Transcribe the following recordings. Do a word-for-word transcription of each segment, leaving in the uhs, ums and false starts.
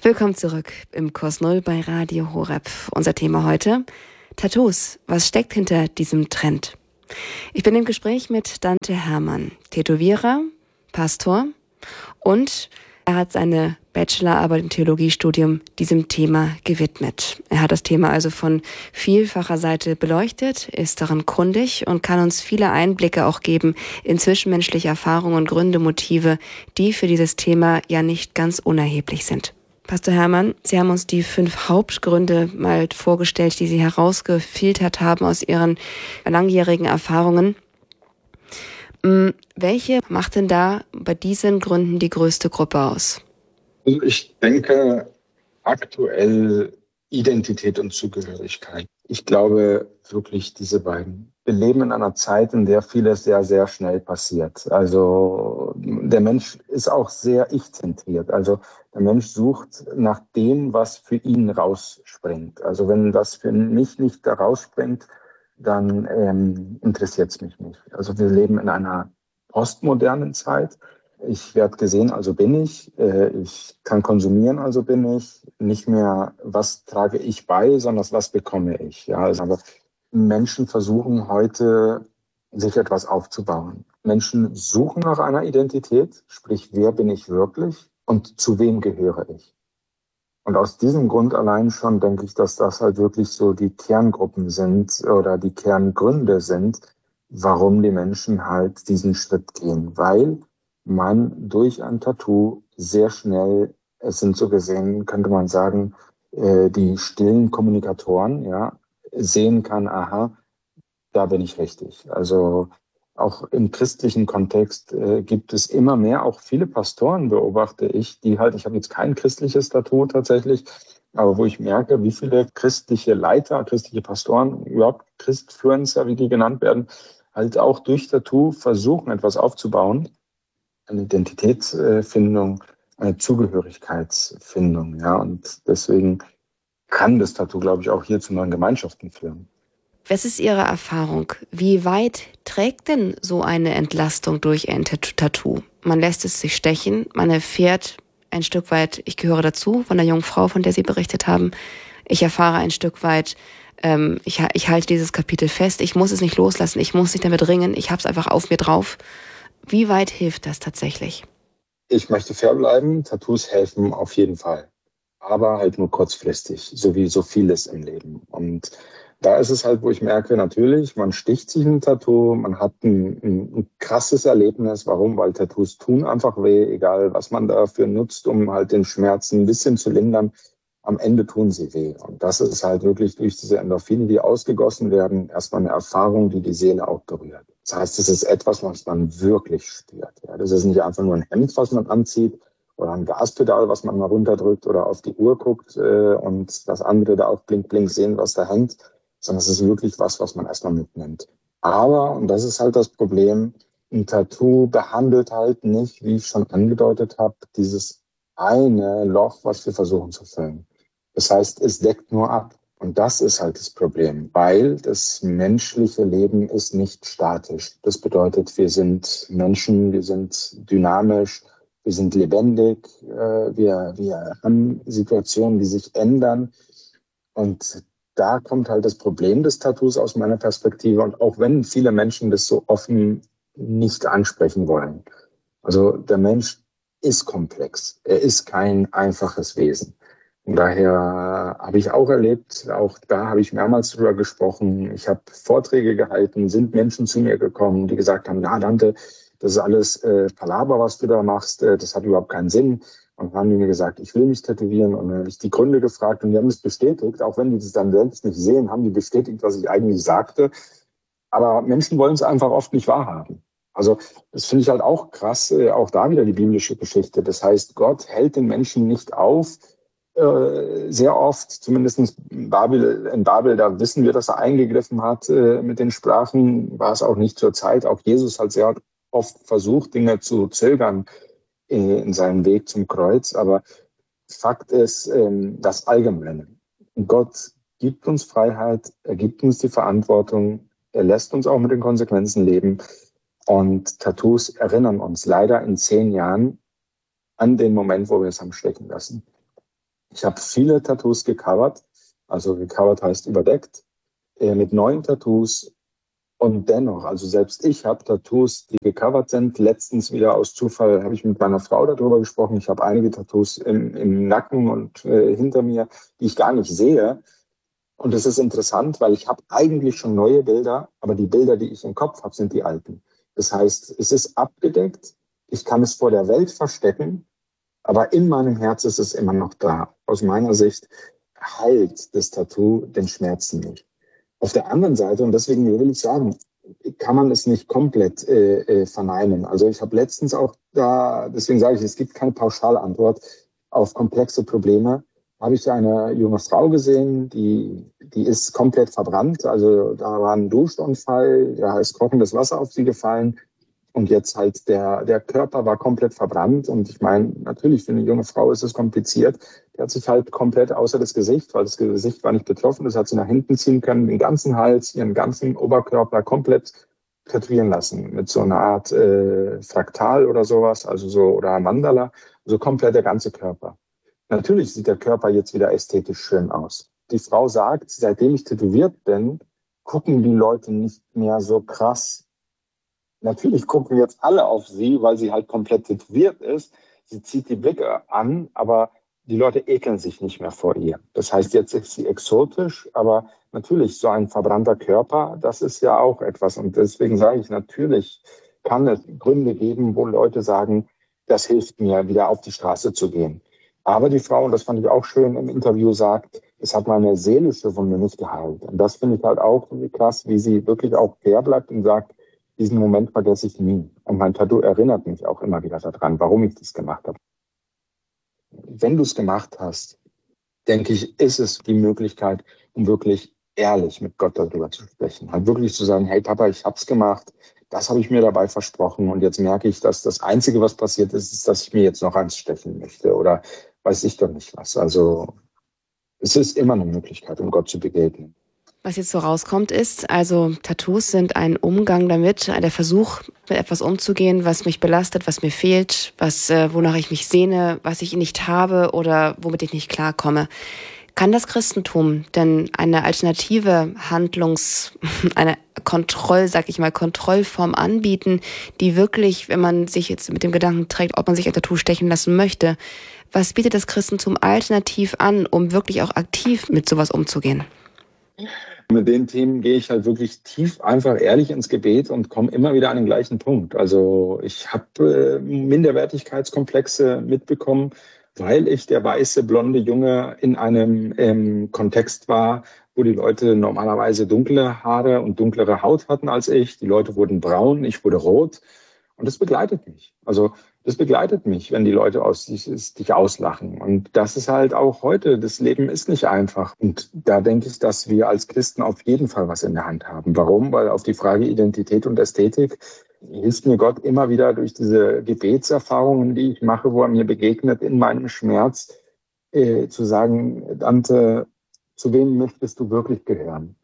Willkommen zurück im Kurs Null bei Radio Horeb. Unser Thema heute: Tattoos. Was steckt hinter diesem Trend? Ich bin im Gespräch mit Dante Hermann, Tätowierer, Pastor, und er hat seine Bachelorarbeit im Theologiestudium diesem Thema gewidmet. Er hat das Thema also von vielfacher Seite beleuchtet, ist darin kundig und kann uns viele Einblicke auch geben in zwischenmenschliche Erfahrungen und Gründe, Motive, die für dieses Thema ja nicht ganz unerheblich sind. Pastor Hermann, Sie haben uns die fünf Hauptgründe mal vorgestellt, die Sie herausgefiltert haben aus Ihren langjährigen Erfahrungen. Welche macht denn da bei diesen Gründen die größte Gruppe aus? Also ich denke aktuell Identität und Zugehörigkeit. Ich glaube wirklich diese beiden. Wir leben in einer Zeit, in der vieles sehr, sehr schnell passiert. Also der Mensch ist auch sehr ich-zentriert. Also der Mensch sucht nach dem, was für ihn rausspringt. Also wenn das für mich nicht da rausspringt, dann ähm, interessiert es mich nicht. Also wir leben in einer postmodernen Zeit. Ich werde gesehen, also bin ich. Äh, ich kann konsumieren, also bin ich. Nicht mehr, was trage ich bei, sondern was bekomme ich. Ja, also, aber Menschen versuchen heute, sich etwas aufzubauen. Menschen suchen nach einer Identität, sprich, wer bin ich wirklich und zu wem gehöre ich? Und aus diesem Grund allein schon denke ich, dass das halt wirklich so die Kerngruppen sind oder die Kerngründe sind, warum die Menschen halt diesen Schritt gehen. Weil man durch ein Tattoo sehr schnell, es sind so gesehen, könnte man sagen, die stillen Kommunikatoren, ja, sehen kann, aha, da bin ich richtig. Also auch im christlichen Kontext äh, gibt es immer mehr, auch viele Pastoren beobachte ich, die halt, ich habe jetzt kein christliches Tattoo tatsächlich, aber wo ich merke, wie viele christliche Leiter, christliche Pastoren, überhaupt Christfluencer, wie die genannt werden, halt auch durch Tattoo versuchen, etwas aufzubauen, eine Identitätsfindung, eine Zugehörigkeitsfindung, ja, und deswegen kann das Tattoo, glaube ich, auch hier zu neuen Gemeinschaften führen. Was ist Ihre Erfahrung? Wie weit trägt denn so eine Entlastung durch ein Tattoo? Man lässt es sich stechen, man erfährt ein Stück weit, ich gehöre dazu, von der jungen Frau, von der Sie berichtet haben. Ich erfahre ein Stück weit, ähm, ich, ich halte dieses Kapitel fest, ich muss es nicht loslassen, ich muss nicht damit ringen, ich habe es einfach auf mir drauf. Wie weit hilft das tatsächlich? Ich möchte fair bleiben, Tattoos helfen auf jeden Fall, aber halt nur kurzfristig, so wie so vieles im Leben. Und da ist es halt, wo ich merke, natürlich, man sticht sich ein Tattoo, man hat ein, ein, ein krasses Erlebnis. Warum? Weil Tattoos tun einfach weh, egal was man dafür nutzt, um halt den Schmerz ein bisschen zu lindern. Am Ende tun sie weh. Und das ist halt wirklich durch diese Endorphine, die ausgegossen werden, erstmal eine Erfahrung, die die Seele auch berührt. Das heißt, es ist etwas, was man wirklich spürt. Ja, das ist nicht einfach nur ein Hemd, was man anzieht, oder ein Gaspedal, was man mal runterdrückt oder auf die Uhr guckt äh, und das andere da auch blink, blink sehen, was da hängt, sondern es ist wirklich was, was man erstmal mitnimmt. Aber, und das ist halt das Problem, ein Tattoo behandelt halt nicht, wie ich schon angedeutet habe, dieses eine Loch, was wir versuchen zu füllen. Das heißt, es deckt nur ab. Und das ist halt das Problem, weil das menschliche Leben ist nicht statisch. Das bedeutet, wir sind Menschen, wir sind dynamisch, wir sind lebendig, wir, wir haben Situationen, die sich ändern. Und da kommt halt das Problem des Tattoos aus meiner Perspektive. Und auch wenn viele Menschen das so offen nicht ansprechen wollen. Also der Mensch ist komplex. Er ist kein einfaches Wesen. Und daher habe ich auch erlebt, auch da habe ich mehrmals drüber gesprochen. Ich habe Vorträge gehalten, sind Menschen zu mir gekommen, die gesagt haben, ja Dante, das ist alles äh, Palaver, was du da machst, äh, das hat überhaupt keinen Sinn. Und dann haben die mir gesagt, ich will mich tätowieren. Und dann habe ich die Gründe gefragt und die haben es bestätigt. Auch wenn die das dann selbst nicht sehen, haben die bestätigt, was ich eigentlich sagte. Aber Menschen wollen es einfach oft nicht wahrhaben. Also das finde ich halt auch krass, äh, auch da wieder die biblische Geschichte. Das heißt, Gott hält den Menschen nicht auf, äh, sehr oft, zumindest in Babel, in Babel, da wissen wir, dass er eingegriffen hat äh, mit den Sprachen, war es auch nicht zur Zeit. Auch Jesus hat sehr oft versucht, Dinge zu zögern äh, in seinem Weg zum Kreuz. Aber Fakt ist, ähm, das Allgemeine. Gott gibt uns Freiheit, er gibt uns die Verantwortung, er lässt uns auch mit den Konsequenzen leben. Und Tattoos erinnern uns leider in zehn Jahren an den Moment, wo wir es haben stecken lassen. Ich habe viele Tattoos gecovert, also gecovert heißt überdeckt, äh, mit neuen Tattoos. Und dennoch, also selbst ich habe Tattoos, die gecovert sind. Letztens wieder aus Zufall habe ich mit meiner Frau darüber gesprochen. Ich habe einige Tattoos im, im Nacken und äh, hinter mir, die ich gar nicht sehe. Und das ist interessant, weil ich habe eigentlich schon neue Bilder, aber die Bilder, die ich im Kopf habe, sind die alten. Das heißt, es ist abgedeckt. Ich kann es vor der Welt verstecken, aber in meinem Herz ist es immer noch da. Aus meiner Sicht heilt das Tattoo den Schmerzen nicht. Auf der anderen Seite, und deswegen will ich sagen, kann man es nicht komplett äh, äh, verneinen. Also ich habe letztens auch da, deswegen sage ich, es gibt keine Pauschalantwort auf komplexe Probleme. Habe ich eine junge Frau gesehen, die, die ist komplett verbrannt. Also da war ein Duschunfall, da ist kochendes Wasser auf sie gefallen. Und jetzt halt der, der Körper war komplett verbrannt. Und ich meine, natürlich für eine junge Frau ist es kompliziert. Die hat sich halt komplett außer das Gesicht, weil das Gesicht war nicht betroffen, das hat sie nach hinten ziehen können, den ganzen Hals, ihren ganzen Oberkörper komplett tätowieren lassen. Mit so einer Art äh, Fraktal oder sowas, also so, oder Mandala, so komplett der ganze Körper. Natürlich sieht der Körper jetzt wieder ästhetisch schön aus. Die Frau sagt, seitdem ich tätowiert bin, gucken die Leute nicht mehr so krass. Natürlich gucken jetzt alle auf sie, weil sie halt komplett tätowiert ist. Sie zieht die Blicke an, aber die Leute ekeln sich nicht mehr vor ihr. Das heißt, jetzt ist sie exotisch, aber natürlich so ein verbrannter Körper, das ist ja auch etwas. Und deswegen sage ich, natürlich kann es Gründe geben, wo Leute sagen, das hilft mir, wieder auf die Straße zu gehen. Aber die Frau, und das fand ich auch schön im Interview, sagt, es hat meine seelische Wunde nicht geheilt. Und das finde ich halt auch krass, wie sie wirklich auch fair bleibt und sagt, diesen Moment vergesse ich nie. Und mein Tattoo erinnert mich auch immer wieder daran, warum ich das gemacht habe. Wenn du es gemacht hast, denke ich, ist es die Möglichkeit, um wirklich ehrlich mit Gott darüber zu sprechen. Halt wirklich zu sagen, hey Papa, ich hab's gemacht, das habe ich mir dabei versprochen und jetzt merke ich, dass das Einzige, was passiert ist, ist, dass ich mir jetzt noch eins stechen möchte oder weiß ich doch nicht was. Also es ist immer eine Möglichkeit, um Gott zu begegnen. Was jetzt so rauskommt ist, also Tattoos sind ein Umgang damit, der Versuch, mit etwas umzugehen, was mich belastet, was mir fehlt, was, äh, wonach ich mich sehne, was ich nicht habe oder womit ich nicht klarkomme. Kann das Christentum denn eine alternative Handlungs-, eine Kontroll, sag ich mal, Kontrollform anbieten, die wirklich, wenn man sich jetzt mit dem Gedanken trägt, ob man sich ein Tattoo stechen lassen möchte, was bietet das Christentum alternativ an, um wirklich auch aktiv mit sowas umzugehen? Mit den Themen gehe ich halt wirklich tief, einfach ehrlich ins Gebet und komme immer wieder an den gleichen Punkt. Also ich habe äh, Minderwertigkeitskomplexe mitbekommen, weil ich der weiße, blonde Junge in einem ähm, Kontext war, wo die Leute normalerweise dunkle Haare und dunklere Haut hatten als ich. Die Leute wurden braun, ich wurde rot. Und das begleitet mich. Also das begleitet mich, wenn die Leute aus dich, dich auslachen. Und das ist halt auch heute, das Leben ist nicht einfach. Und da denke ich, dass wir als Christen auf jeden Fall was in der Hand haben. Warum? Weil auf die Frage Identität und Ästhetik hilft mir Gott immer wieder durch diese Gebetserfahrungen, die ich mache, wo er mir begegnet in meinem Schmerz, äh, zu sagen, Dante, zu wem möchtest du wirklich gehören?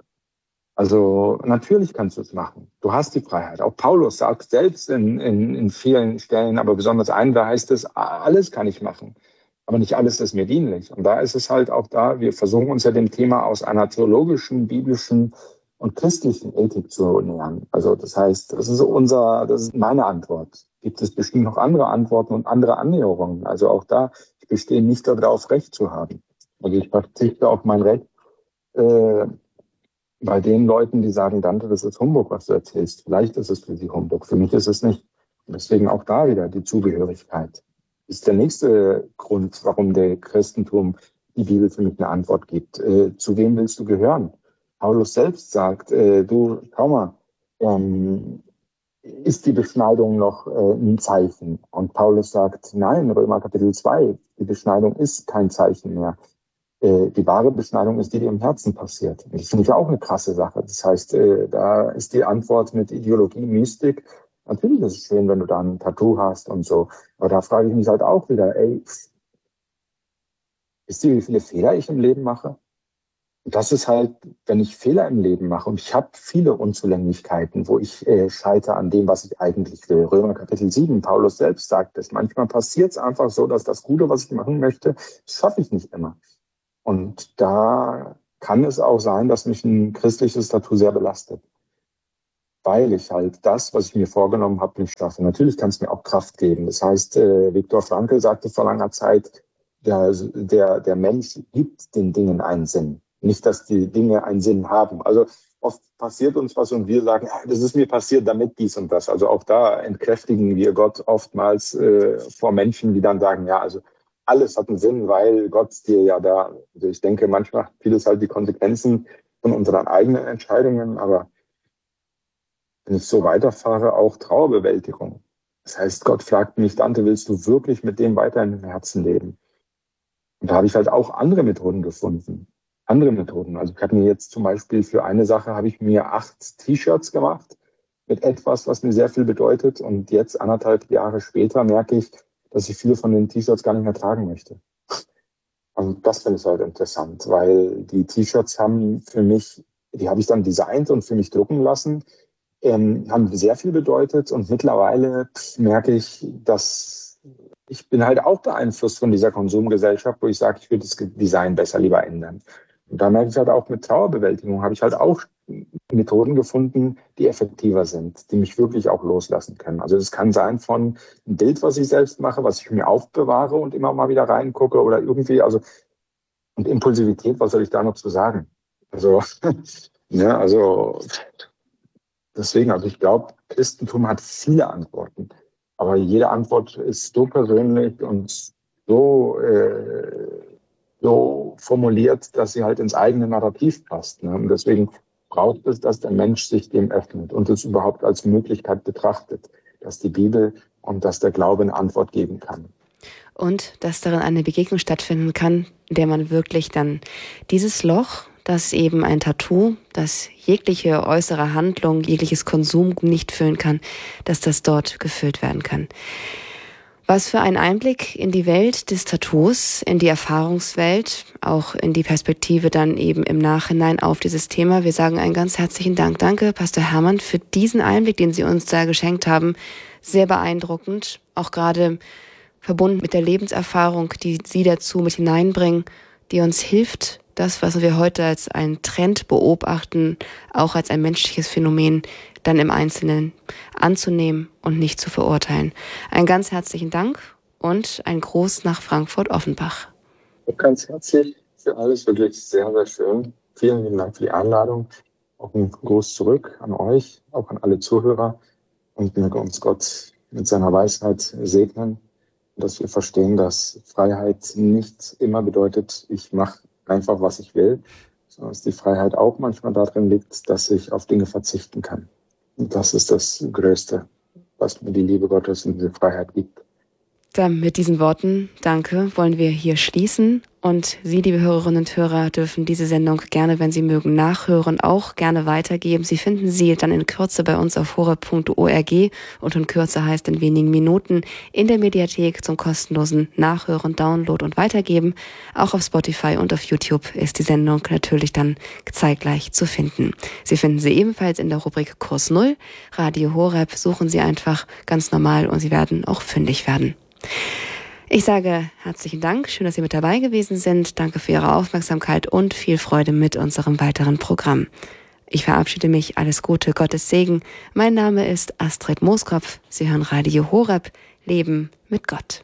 Also natürlich kannst du es machen. Du hast die Freiheit. Auch Paulus sagt selbst in, in, in vielen Stellen, aber besonders einen, da heißt es, alles kann ich machen. Aber nicht alles ist mir dienlich. Und da ist es halt auch da, wir versuchen uns ja dem Thema aus einer theologischen, biblischen und christlichen Ethik zu nähern. Also das heißt, das ist unser, das ist meine Antwort. Gibt es bestimmt noch andere Antworten und andere Annäherungen. Also auch da, ich bestehe nicht darauf, Recht zu haben. Also ich verzichte auf mein Recht, äh, bei den Leuten, die sagen, Dante, das ist Humbug, was du erzählst. Vielleicht ist es für sie Humbug, für mich ist es nicht. Und deswegen auch da wieder die Zugehörigkeit. Das ist der nächste Grund, warum der Christentum die Bibel für mich eine Antwort gibt. Äh, zu wem willst du gehören? Paulus selbst sagt, äh, du, schau mal, ähm, ist die Beschneidung noch äh, ein Zeichen? Und Paulus sagt, nein, Römer Kapitel zwei, die Beschneidung ist kein Zeichen mehr. Die wahre Beschneidung ist die, die im Herzen passiert. Und das finde ich auch eine krasse Sache. Das heißt, da ist die Antwort mit Ideologie, Mystik. Natürlich ist es schön, wenn du da ein Tattoo hast und so. Aber da frage ich mich halt auch wieder, ey, wisst ihr, wie viele Fehler ich im Leben mache? Das ist halt, wenn ich Fehler im Leben mache, und ich habe viele Unzulänglichkeiten, wo ich äh, scheitere an dem, was ich eigentlich will. Römer Kapitel sieben, Paulus selbst sagt es. Manchmal passiert es einfach so, dass das Gute, was ich machen möchte, schaffe ich nicht immer. Und da kann es auch sein, dass mich ein christliches Tattoo sehr belastet, weil ich halt das, was ich mir vorgenommen habe, nicht schaffe. Natürlich kann es mir auch Kraft geben. Das heißt, äh, Viktor Frankl sagte vor langer Zeit, der, der, der Mensch gibt den Dingen einen Sinn. Nicht, dass die Dinge einen Sinn haben. Also oft passiert uns was und wir sagen, ah, das ist mir passiert, damit dies und das. Also auch da entkräftigen wir Gott oftmals äh, vor Menschen, die dann sagen, ja, also alles hat einen Sinn, weil Gott dir ja da, also ich denke, manchmal hat vieles halt die Konsequenzen von unseren eigenen Entscheidungen, aber wenn ich so weiterfahre, auch Trauerbewältigung. Das heißt, Gott fragt mich, Dante, willst du wirklich mit dem weiter in deinem Herzen leben? Und da habe ich halt auch andere Methoden gefunden. Andere Methoden. Also ich habe mir jetzt zum Beispiel für eine Sache habe ich mir acht T-Shirts gemacht mit etwas, was mir sehr viel bedeutet. Und jetzt anderthalb Jahre später merke ich, dass ich viele von den T-Shirts gar nicht mehr tragen möchte. Und das finde ich halt interessant, weil die T-Shirts haben für mich, die habe ich dann designt und für mich drucken lassen, ähm, haben sehr viel bedeutet. Und mittlerweile merke ich, dass ich bin halt auch beeinflusst von dieser Konsumgesellschaft, wo ich sage, ich würde das Design besser lieber ändern. Und da merke ich halt auch mit Trauerbewältigung, habe ich halt auch Methoden gefunden, die effektiver sind, die mich wirklich auch loslassen können. Also es kann sein von ein Bild, was ich selbst mache, was ich mir aufbewahre und immer mal wieder reingucke oder irgendwie, also und Impulsivität, was soll ich da noch zu sagen? Also, ja, also deswegen, also ich glaube, Christentum hat viele Antworten, aber jede Antwort ist so persönlich und so äh, so formuliert, dass sie halt ins eigene Narrativ passt. Ne? Und deswegen braucht es, dass der Mensch sich dem öffnet und es überhaupt als Möglichkeit betrachtet, dass die Bibel und dass der Glaube eine Antwort geben kann. Und dass darin eine Begegnung stattfinden kann, in der man wirklich dann dieses Loch, das eben ein Tattoo, das jegliche äußere Handlung, jegliches Konsum nicht füllen kann, dass das dort gefüllt werden kann. Was für ein Einblick in die Welt des Tattoos, in die Erfahrungswelt, auch in die Perspektive dann eben im Nachhinein auf dieses Thema. Wir sagen einen ganz herzlichen Dank. Danke, Pastor Hermann, für diesen Einblick, den Sie uns da geschenkt haben. Sehr beeindruckend, auch gerade verbunden mit der Lebenserfahrung, die Sie dazu mit hineinbringen, die uns hilft, das, was wir heute als einen Trend beobachten, auch als ein menschliches Phänomen, dann im Einzelnen anzunehmen und nicht zu verurteilen. Einen ganz herzlichen Dank und ein Gruß nach Frankfurt-Offenbach. Ganz herzlich für alles, wirklich sehr, sehr schön. Vielen lieben Dank für die Einladung. Auch ein Gruß zurück an euch, auch an alle Zuhörer. Und möge uns Gott mit seiner Weisheit segnen, dass wir verstehen, dass Freiheit nicht immer bedeutet, ich mache einfach, was ich will, sondern dass die Freiheit auch manchmal darin liegt, dass ich auf Dinge verzichten kann. Und das ist das Größte, was mir die Liebe Gottes und diese Freiheit gibt. Dann mit diesen Worten, danke, wollen wir hier schließen. Und Sie, liebe Hörerinnen und Hörer, dürfen diese Sendung gerne, wenn Sie mögen, nachhören, auch gerne weitergeben. Sie finden sie dann in Kürze bei uns auf horeb punkt org und in Kürze heißt in wenigen Minuten in der Mediathek zum kostenlosen Nachhören, Download und Weitergeben. Auch auf Spotify und auf YouTube ist die Sendung natürlich dann zeitgleich zu finden. Sie finden sie ebenfalls in der Rubrik Kurs Null. Radio Horeb suchen Sie einfach ganz normal und Sie werden auch fündig werden. Ich sage herzlichen Dank, schön, dass Sie mit dabei gewesen sind. Danke für Ihre Aufmerksamkeit und viel Freude mit unserem weiteren Programm. Ich verabschiede mich, alles Gute, Gottes Segen. Mein Name ist Astrid Mooskopf. Sie hören Radio Horeb, Leben mit Gott.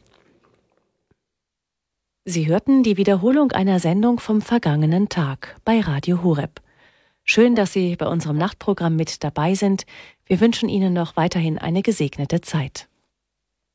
Sie hörten die Wiederholung einer Sendung vom vergangenen Tag bei Radio Horeb. Schön, dass Sie bei unserem Nachtprogramm mit dabei sind. Wir wünschen Ihnen noch weiterhin eine gesegnete Zeit.